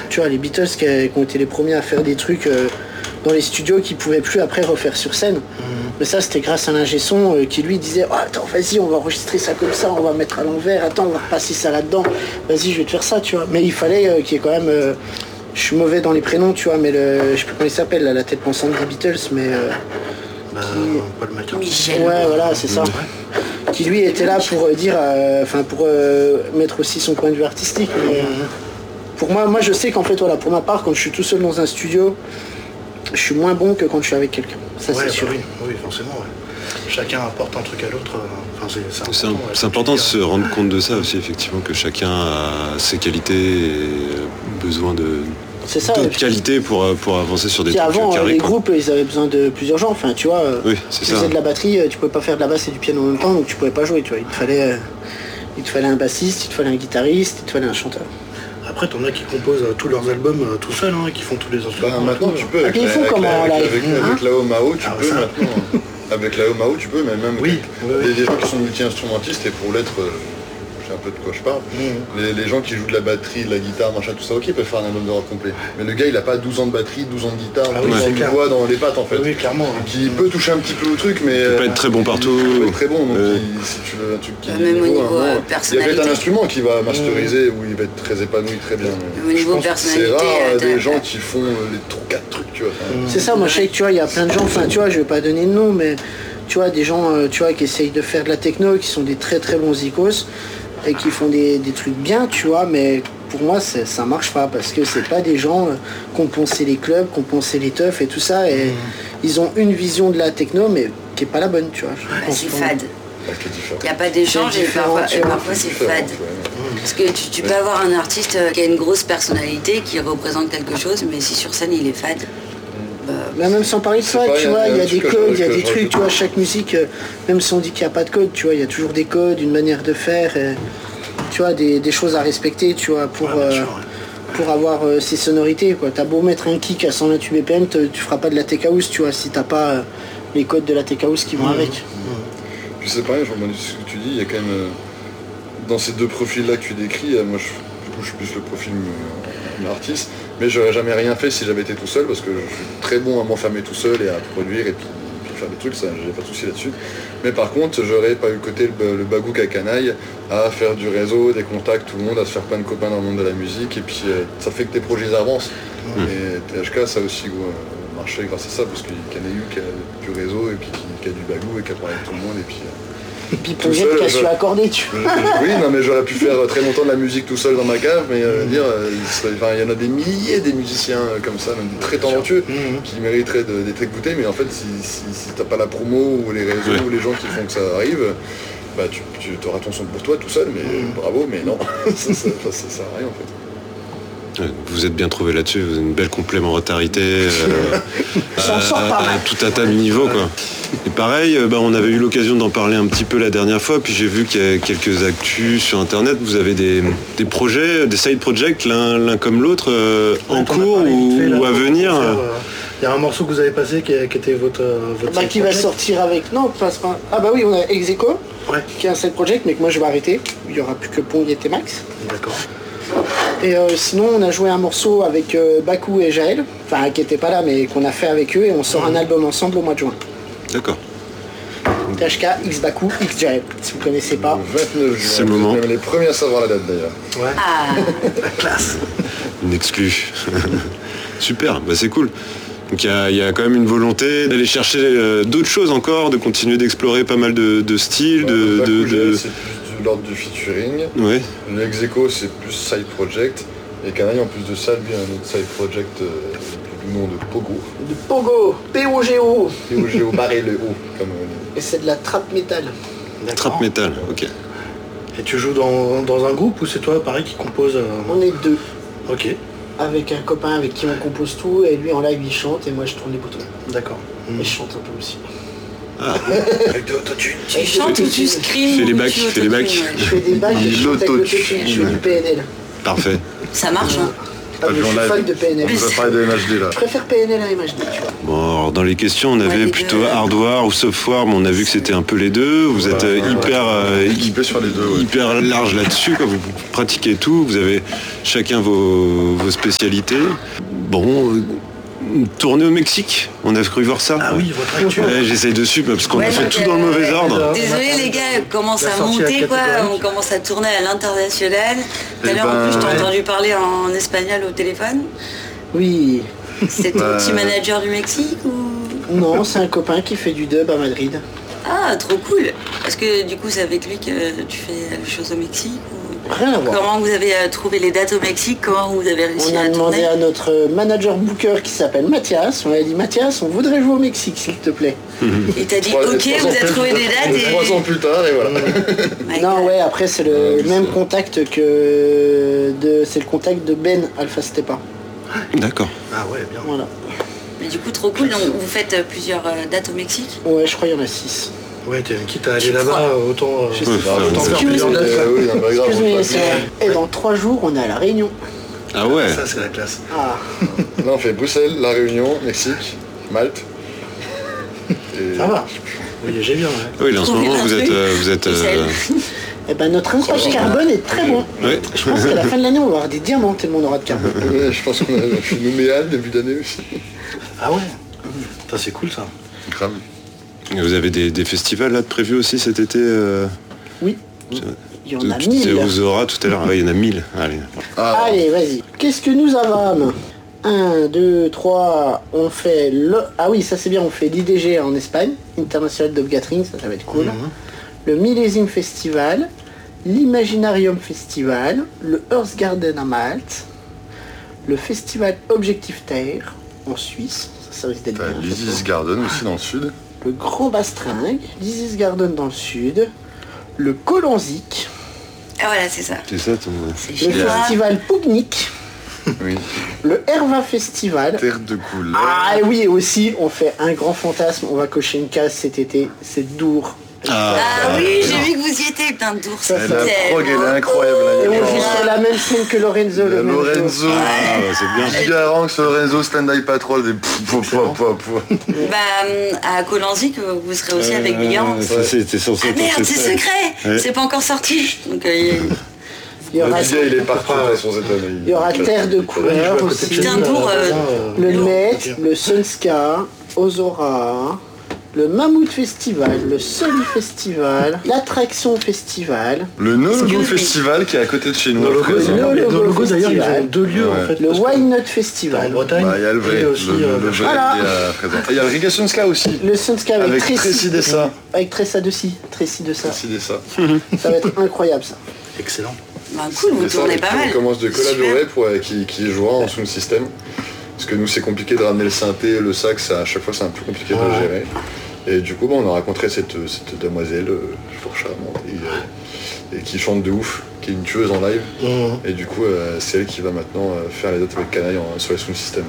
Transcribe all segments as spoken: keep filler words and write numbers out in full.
Tu vois, les Beatles qui, qui ont été les premiers à faire des trucs euh, dans les studios qu'ils pouvaient plus après refaire sur scène. Mmh. Mais ça, c'était grâce à l'ingé son euh, qui lui disait oh, attends, vas-y, on va enregistrer ça comme ça, on va mettre à l'envers, attends, on va repasser ça là-dedans, vas-y, je vais te faire ça, tu vois. Mais il fallait euh, qu'il y ait quand même... Euh, je suis mauvais dans les prénoms, tu vois, mais le, je sais plus comment il s'appelle, là, la tête pensante des Beatles, mais... Euh, bah, qui... Paul McCartney. Michel. Ouais, voilà, c'est ça. Ouais. Qui lui était là pour euh, dire, enfin euh, pour euh, mettre aussi son point de vue artistique. Mais, euh, pour moi, moi je sais qu'en fait, voilà, pour ma part, quand je suis tout seul dans un studio, je suis moins bon que quand je suis avec quelqu'un. Ça, ouais, c'est sûr. Bah oui, oui, forcément. Ouais. Chacun apporte un truc à l'autre. Enfin, c'est, c'est important, c'est, un, ouais, c'est important de se rendre compte de ça aussi, effectivement, que chacun a ses qualités et besoin de... C'est ça, d'autres qualités pour, pour avancer sur des trucs avant, carrés. Les quoi. groupes, ils avaient besoin de plusieurs gens. Enfin, tu vois, oui, c'est tu ça. faisais de la batterie, tu pouvais pas faire de la basse et du piano en même temps, donc tu pouvais pas jouer. Tu vois, il te fallait, il te fallait un bassiste, il te fallait un guitariste, il te fallait un chanteur. Après, t'en as qui composent euh, tous leurs albums euh, tout seuls, hein, qui font tous les instruments. Bah, maintenant, tu peux. Avec, avec, avec, comment, avec, là, avec, hein avec la Omao, tu ah, peux ça. maintenant. Avec la Omao, tu peux, mais même oui, avec, oui, des, des gens qui sont multi-instrumentistes, et pour l'être, euh, je sais un peu de quoi je parle, mmh. les, les gens qui jouent de la batterie, de la guitare, machin, tout ça, ok, ils peuvent faire un album de rock complet. Mais le gars, il a pas douze ans de batterie, douze ans de guitare, ah, douze oui, ans de voix dans les pattes, en fait. Oui, clairement. Donc, il peut toucher un petit peu au truc, mais... Il peut pas être très bon partout. Il peut être très bon, donc euh... il, si tu veux un truc qui... Même au niveau, niveau euh, personnalité. Il y a peut-être un instrument qui va masteriser, mmh. où il va être très épanoui, très bien. Au niveau personnalité... C'est rare euh, des gens qui font les quatre trucs, tu vois. Mmh. C'est ça, moi je sais que tu vois, il y a plein de gens, enfin tu vois, je vais pas donner de nom, mais... Tu vois, des gens euh, tu vois, qui essayent de faire de la techno, qui sont des très très bons icos et qui font des, des trucs bien, tu vois, mais pour moi c'est, ça marche pas parce que c'est pas des gens euh, qui ont poncé les clubs, qui ont poncé les teufs et tout ça, et mmh. ils ont une vision de la techno mais qui est pas la bonne, tu vois. Bah, c'est fade. Il n'y a pas d'échange et parfois, et parfois c'est fade. Parce que tu, tu peux avoir un artiste qui a une grosse personnalité, qui représente quelque chose, mais si sur scène il est fade. Bah, même sans parler de ça, tu vois, il y a des codes, il y a des trucs, tu vois, chaque musique, même si on dit qu'il n'y a pas de code, tu vois, il y a toujours des codes, une manière de faire, et, tu vois, des, des choses à respecter, tu vois, pour, ouais, euh, sûr, ouais. pour avoir euh, ces sonorités, quoi. T'as beau mettre un kick à cent vingt-huit B P M, tu feras pas de la tech house, tu vois, si t'as pas euh, les codes de la tech house qui vont mmh. avec. Mmh. Puis c'est pareil, je rebondis sur ce que tu dis, il y a quand même, euh, dans ces deux profils-là que tu décris, euh, moi je, du coup, je suis plus le profil euh, artiste. Mais j'aurais jamais rien fait si j'avais été tout seul parce que je suis très bon à m'enfermer tout seul et à produire et puis, puis faire des trucs, ça j'ai pas de souci là-dessus. Mais par contre j'aurais pas eu le côté le, le bagouk à canaille à faire du réseau, des contacts, tout le monde, à se faire plein de copains dans le monde de la musique et puis euh, ça fait que tes projets avancent. Mmh. Et T H K ça a aussi euh, marché grâce à ça parce qu'il y en a eu qui a du réseau et puis qui, qui a du bagou et qui a parlé avec tout le monde et puis... Euh, Et puis pour qui a su accorder, tu vois. Oui, non mais j'aurais pu faire très longtemps de la musique tout seul dans ma cave, mais euh, dire, euh, il, serait, enfin, il y en a des milliers des musiciens euh, comme ça, même très talentueux, mmh. qui mériteraient de, d'être écoutés, mais en fait si, si, si t'as pas la promo ou les réseaux oui. ou les gens qui font que ça arrive, bah tu, tu auras ton son pour toi tout seul, mais mmh. bravo, mais non, ça, ça, ça, ça sert à rien en fait. Vous êtes bien trouvé là-dessus, vous avez une belle complémentarité euh, à, à tout un tas de niveaux quoi. Et pareil, bah, on avait eu l'occasion d'en parler un petit peu la dernière fois, puis j'ai vu qu'il y a quelques actus sur internet, vous avez des, des projets, des side projects, l'un, l'un comme l'autre, euh, en cours ou, fait, là, ou à venir. Il y a un morceau que vous avez passé qui, qui était votre, votre bah, qui va sortir avec... Non, pas, pas... Ah bah oui, on a Execo, ouais. qui est un side project, mais que moi je vais arrêter. Il n'y aura plus que Pong et T-Max. D'accord. Et euh, sinon on a joué un morceau avec euh, Bakou et Jaël, enfin qui n'étaient pas là mais qu'on a fait avec eux et on sort mmh. un album ensemble au mois de juin. D'accord. T H K, X Bakou, X Jaël, si vous ne connaissez pas. Le vingt-neuf juin, c'est le moment. Même les premiers à savoir la date d'ailleurs. Ouais. Ah. La classe. Une exclue. Super, bah c'est cool. Donc il y, y a quand même une volonté d'aller chercher euh, d'autres choses encore, de continuer d'explorer pas mal de, de styles, ouais, de... de, de... C'est plus de l'ordre du featuring. Ouais. Le Execo c'est plus side project. Et Canaille en plus de ça, lui un autre side project euh, du nom de Pogo. De Pogo, P O G O. P O G O, barré le O. Comme, euh... Et c'est de la trap metal. Trap metal, ok. Et tu joues dans, dans un groupe ou c'est toi pareil qui compose euh... On est deux. Ok. Avec un copain avec qui on compose tout, et lui en live il chante et moi je tourne les boutons. D'accord. Et je chante un peu aussi. Ah. Avec de l'autotune. Tu chantes ou tu screams? Tu fais des bacs, tu fais des bacs. Je fais des bacs et je chante avec l'autotune, je fais du P N L. Parfait. Ça marche, hein? Ah, je suis fan de P N L. On va parler de M H D là. Je préfère P N L à M H D, tu vois. Bon, Alors dans les questions, on avait Ouais, plutôt deux. hardware ou software, mais on a vu que c'était un peu les deux. Vous êtes euh, hyper, euh, Équipé sur les deux, ouais. hyper large là-dessus, quoi. Vous pratiquez tout, vous avez chacun vos, vos spécialités. Bon, euh, tournée au Mexique, on a cru voir ça. Ah oui, votre actu. Ouais, j'essaye de suivre parce qu'on Ouais, a fait donc, tout dans le mauvais euh, ordre. Désolé les gars, commence La à sortie à monter quoi, catégorique. on commence à tourner à l'international. Tout à Eh l'heure en ben, plus je t'ai ouais. entendu parler en espagnol au téléphone. Oui. C'est ton Bah, petit manager du Mexique ou... Non, c'est un copain qui fait du dub à Madrid. Ah trop cool. Est-ce que du coup c'est avec lui que tu fais les choses au Mexique ou... Rien à voir. Comment vous avez euh, trouvé les dates au Mexique? Comment vous avez réussi On a à demandé tourner? à notre manager booker qui s'appelle Mathias, on a dit Mathias, on voudrait jouer au Mexique s'il te plaît. Il t'a dit Trois- ok, trois vous ans avez plus- trouvé des dates et... Trois ans plus tard, et voilà. My Non God. ouais, après c'est le Ouais, même c'est- contact que de c'est le contact de Ben Alpha Stepa. D'accord. Ah ouais, bien. Voilà. Mais du coup trop cool, donc vous faites euh, plusieurs euh, dates au Mexique? Ouais, je crois qu'il y en a six. Ouais, t'es quitte à aller Tu là-bas, crois autant, euh, Je sais autant pas. faire Excuse plusieurs me. dates. Euh, oui, non, pas grave, Excuse on me, passe. c'est- Et dans trois jours, on est à La Réunion. Ah ouais. Ça, c'est la classe. Ah, Là, on fait Bruxelles, La Réunion, Mexique, Malte. Et... Ça va. Oui, j'ai bien, ouais. Oui, là, en ce Trouver moment, un vous êtes, truc. euh, vous êtes. euh, et ben notre impact carbone est très bon. Ouais. Je pense qu'à la fin de l'année, on va avoir des diamants tellement on aura de carbone. Ouais, je pense qu'on a fait une Nouméal début d'année aussi. Ah ouais. Ça, c'est cool, ça. Grave. Et vous avez des, des festivals là de prévus aussi cet été euh, Oui. Il y en a Tu disais mille. aux Aura tout à l'heure. Ah, il y en a mille. Allez. Ah, Allez, vas-y. Qu'est-ce que nous avons? un, deux, trois, on fait le... Ah oui, ça c'est bien, on fait l'I D G en Espagne, International Dub Gathering, ça, ça va être cool. Le Millésime Festival, l'Imaginarium Festival, le Earth Garden à Malte, le Festival Objectif Terre en Suisse, ça, ça risque d'être t'as bien. l'Isis Garden aussi dans le sud. Le Grand Bastringue, l'Isis Garden dans le sud, le Colanzic, Ah voilà, c'est ça. C'est ça ton. C'est le chez toi. Festival Pougnik, Oui. le Herva Festival. Terre de couleur. Ah et oui, et aussi, on fait un grand fantasme, on va cocher une case cet été, c'est Dour. Ah, Ah oui, j'ai vu que vous y étiez, putain de d'ours. Ça, Et ça. la tellement prog, elle est incroyable. Et Là, on il y a joue sur la même scène que Lorenzo. Il y a le même jour. Lorenzo. Ah, ouais, c'est bien. Gigaranx, Lorenzo, Stand-By Patrol, des pff, pff, pff, pff, pff. Bah, euh, à Colanzic, vous serez aussi avec Bigan. Euh, ça, c'était censé Ah être merde, en c'est septembre. secret. Ouais. C'est pas encore sorti. Donc, euh, il- Il y aura, Le D J, il est partout, de toute façon, cette année. il y aura Terre de Ouais, je couleur vois à côté de aussi. chez Putain, nous, Dour, là, euh, là, euh, Le Dour. Met, le Sunska, Ozora, le Mammouth Festival, le Soli Festival, l'Attraction Festival, Le No Logo Excuse me. Festival qui est à côté de chez nous. Nos logos, après, ça. No nos Logo logos, d'ailleurs, ils Festival. ont deux lieux, Ouais. en fait. le parce que Wine Nut en Festival, Bretagne, Bah, il y a le vrai, et le, aussi, le, euh, le vrai Voilà. qui est à présent. Et il y a le Reggae Ska aussi. le Sunska avec, Avec Tracy, Tracy Dessa. avec Tressa de si, Tracy de ça. Décidez ça. Ça va être incroyable ça. Excellent. bah, cool, vous C'est ça, tournez et pas puis mal. On commence de Super. collaborer pour, euh, qui, qui jouera en sound system. Parce que nous, c'est compliqué de ramener le synthé, le sax, à chaque fois, c'est un peu compliqué de Ouais. le gérer. Et du coup, bon, on a rencontré cette, cette demoiselle euh, fort charmante et, euh, et qui chante de ouf, qui est une tueuse en live. Mhm. Et du coup, euh, c'est elle qui va maintenant euh, faire les dates avec Canaille en- sur les sound system.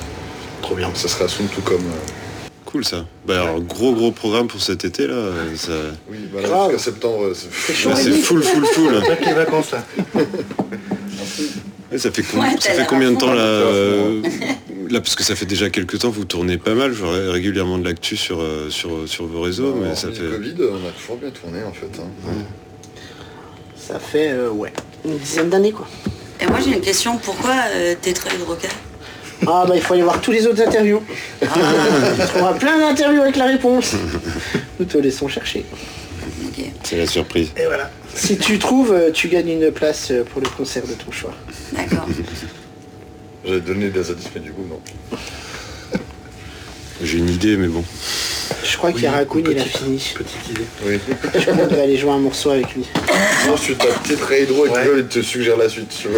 Trop bien. Ça sera sound tout comme. euh, Cool ça. Bah alors gros gros programme pour cet été là. Ça... oui, voilà, Grave. jusqu'à septembre. euh, c'est- chaud. Là, c'est full full full. Avec les vacances, là. Et ça fait, com- Ouais, ça t'as fait l'air combien à de fond. temps là euh, Là parce que ça fait déjà quelques temps vous tournez pas mal, je vois régulièrement de l'actu sur, euh, sur, sur vos réseaux, mais En ça le fait. Covid, on a toujours bien tourné en fait. hein. Ça fait, euh, ouais, une dizaine d'années quoi. Et moi, j'ai une question. Pourquoi euh, Tetra Hydroca? Ah bah il faut aller voir tous les autres interviews. Ah, tu trouveras plein d'interviews avec la réponse. Nous te laissons chercher. Ok. C'est la surprise. Et voilà. Si tu trouves, euh, tu gagnes une place euh, pour le concert de ton choix. D'accord. J'avais donné des indices, mais du coup, non. J'ai une idée mais bon. Je crois qu'il y a Raccoon, il a fini. Petite idée. Oui. Je voudrais aller jouer un morceau avec lui. Ensuite, t'as peut-être Hydro et Ouais. Google, il te suggère la suite. Tu vois.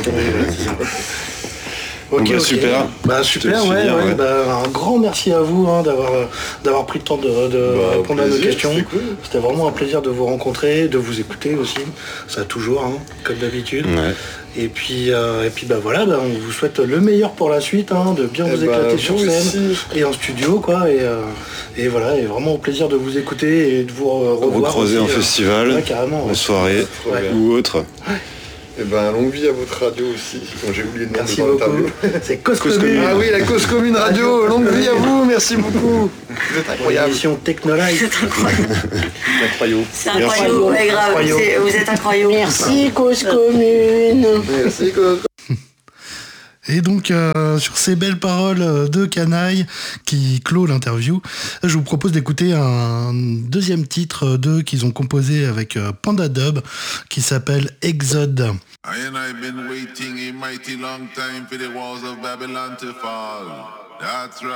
Ok, bah, ok. super. Bah super, Je te ouais, finir, ouais. ouais. Bah, un grand merci à vous hein, d'avoir euh, d'avoir pris le temps de, de Bah, répondre à nos plaisir, questions. c'était cool. C'était vraiment un plaisir de vous rencontrer, de vous écouter aussi. Ça toujours, hein, comme d'habitude. Ouais. Et puis euh, et puis bah voilà, bah, on vous souhaite le meilleur pour la suite, hein, de bien Eh vous bah, éclater sur vous scène aussi. et en studio quoi. Et, euh, et voilà, et vraiment au plaisir de vous écouter et de vous euh, revoir. Recroiser aussi, en euh, festival, ouais, carrément. en ouais. soirée Ouais. ou autre. Et ben longue vie à votre radio aussi. Bon, j'ai oublié de merci beaucoup. C'est Cause Commune. Ah oui, la Cause Commune Radio. Longue vie à vous, merci beaucoup. Vous êtes incroyable. Émission Technolife. C'est incroyable. Incroyable. C'est incroyable, ouais, grave. C'est, vous êtes incroyable. Merci Cause Commune. Merci Cause. Et donc, euh, sur ces belles paroles de Canaille qui clôt l'interview, je vous propose d'écouter un deuxième titre d'eux qu'ils ont composé avec Panda Dub qui s'appelle Exode. I and I've been waiting a mighty long time for the walls of Babylon to fall. That's right.